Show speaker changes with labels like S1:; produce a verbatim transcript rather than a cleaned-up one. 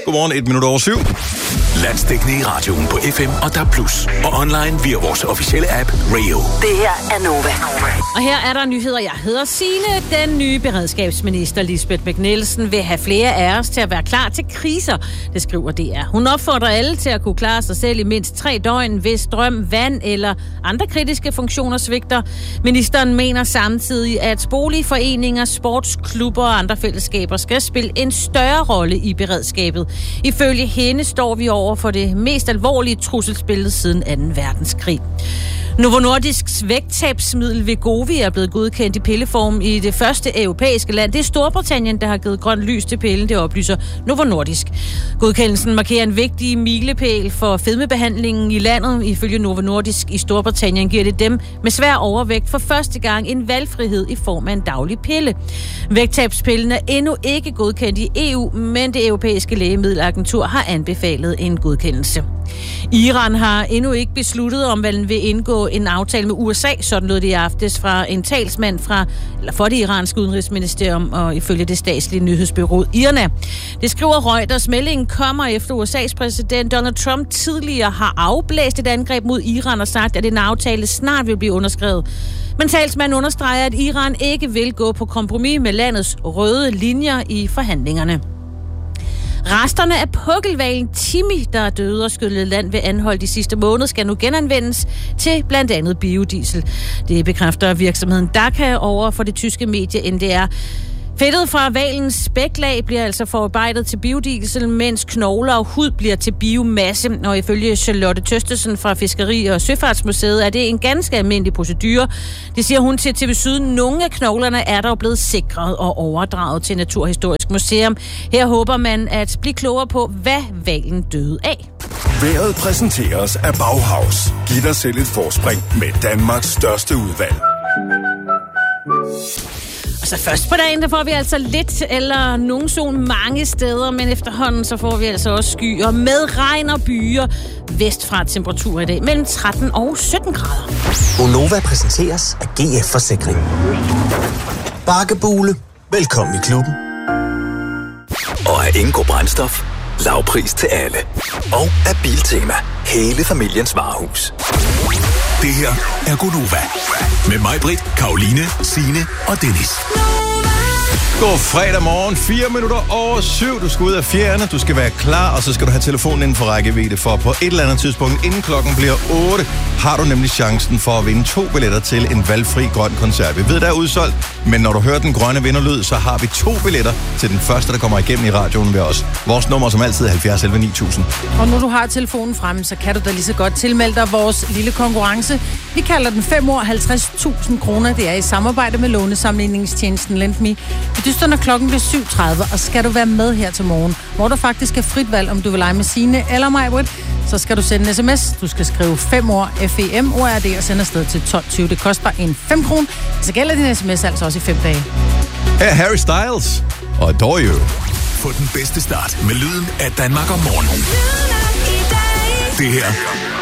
S1: Godmorgen, et minut over syv.
S2: Landsdækkende i radioen på F M og D A B plus, og online via vores officielle app Radio.
S3: Det her er Nova.
S4: Og her er der nyheder. Jeg hedder Signe. Den nye beredskabsminister Lisbeth Bech-Nielsen vil have flere af os til at være klar til kriser, det skriver D R. Hun opfordrer alle til at kunne klare sig selv i mindst tre døgn, hvis strøm, vand eller andre kritiske funktioner svigter. Ministeren mener samtidig, at boligforeninger, sportsklubber og andre fællesskaber skal spille en større rolle i beredskabet. Ifølge hende står vi over for det mest alvorlige trusselsbillede siden anden verdenskrig. Novo Nordisks vægttabsmiddel Wegovy er blevet godkendt i pilleform i det første europæiske land. Det er Storbritannien, der har givet grønt lys til pillen, det oplyser Novo Nordisk. Godkendelsen markerer en vigtig milepæl for fedmebehandlingen i landet. Ifølge Novo Nordisk i Storbritannien giver det dem med svær overvægt for første gang en valgfrihed i form af en daglig pille. Vægttabspillen er endnu ikke godkendt i E U, men det europæiske lægemiddelagentur har anbefalet en godkendelse. Iran har endnu ikke besluttet, om man vil indgå en aftale med U S A, sådan lød det i aftes fra en talsmand fra, eller for det iranske udenrigsministerium og ifølge det statslige nyhedsbureau I R N A. Det skriver Reuters. Meldingen kommer efter U S A's præsident Donald Trump tidligere har afblæst et angreb mod Iran og sagt, at en aftale snart vil blive underskrevet. Men talsmanden understreger, at Iran ikke vil gå på kompromis med landets røde linjer i forhandlingerne. Resterne af pukkelhvalen Timmy, der døde og skyllede land ved Anholt de sidste måned, skal nu genanvendes til blandt andet biodiesel. Det bekræfter virksomheden Daka over for det tyske medie N D R. Fedtet fra hvalens spæklag bliver altså forarbejdet til biodiesel, mens knogler og hud bliver til biomasse. Og ifølge Charlotte Tøstesen fra Fiskeri- og Søfartsmuseet er det en ganske almindelig procedure. Det siger hun til T V Syd. Nogle af knoglerne er dog blevet sikret og overdraget til Naturhistorisk Museum. Her håber man at blive klogere på, hvad hvalen døde af.
S5: Vejret præsenteres af Bauhaus. Giv dig selv et forspring med Danmarks største udvalg.
S4: Så først på dagen, der får vi altså lidt eller nogen sol mange steder, men efterhånden så får vi altså også skyer med regn og byer. Vestfra temperaturer i dag mellem tretten og sytten grader.
S6: Gonova præsenteres af G F Forsikring. Bakkebule. Velkommen i klubben.
S2: Og af Ingo Brændstof. Lavpris til alle. Og af Biltema. Hele familiens varehus. Det her er Gonova. Med mig, Britt, Karoline, Signe og Dennis.
S1: God fredag morgen, fire minutter over syv. Du skal ud af fjerne, du skal være klar, og så skal du have telefonen inden for rækkevidde, for på et eller andet tidspunkt, inden klokken bliver otte, har du nemlig chancen for at vinde to billetter til en valgfri grøn koncert. Vi ved, der er udsolgt, men når du hører den grønne vinderlyd, så har vi to billetter til den første, der kommer igennem i radioen ved os. Vores nummer som altid er halvfjerds elleve ni tusind.
S7: Og når du har telefonen fremme, så kan du da lige så godt tilmelde dig vores lille konkurrence. Vi kalder den fem år halvtreds tusind kroner. Det er i samarbejde med lånesammenligningstjenesten LendMe. Vi dyster, når klokken bliver syv tredive, og skal du være med her til morgen, hvor der faktisk er frit valg, om du vil lege med Signe eller mig, Britt, så skal du sende en sms. Du skal skrive fem år F E M O R D og sende afsted til tolv tyve. Det koster en fem kroner. Så gælder din sms altså også i fem dage.
S1: Her er Harry Styles og Adore You.
S2: Få den bedste start med lyden af Danmark om morgenen. Det her